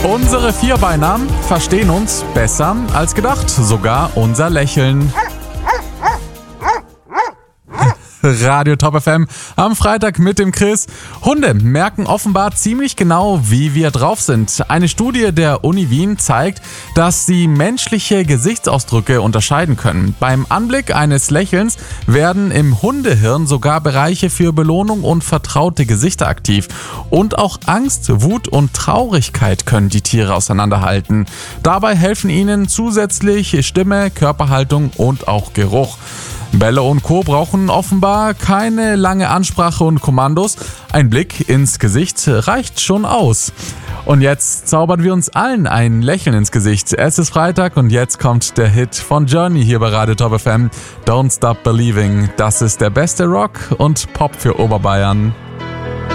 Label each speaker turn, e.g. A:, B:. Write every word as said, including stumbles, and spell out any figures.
A: Unsere Vierbeiner verstehen uns besser als gedacht, sogar unser Lächeln. Radio Top F M am Freitag mit dem Chris. Hunde merken offenbar ziemlich genau, wie wir drauf sind. Eine Studie der Uni Wien zeigt, dass sie menschliche Gesichtsausdrücke unterscheiden können. Beim Anblick eines Lächelns werden im Hundehirn sogar Bereiche für Belohnung und vertraute Gesichter aktiv. Und auch Angst, Wut und Traurigkeit können die Tiere auseinanderhalten. Dabei helfen ihnen zusätzlich Stimme, Körperhaltung und auch Geruch. Bälle und Co. brauchen offenbar keine lange Ansprache und Kommandos. Ein Blick ins Gesicht reicht schon aus. Und jetzt zaubern wir uns allen ein Lächeln ins Gesicht. Es ist Freitag und jetzt kommt der Hit von Journey hier bei Radio Top F M. Don't Stop Believing. Das ist der beste Rock und Pop für Oberbayern.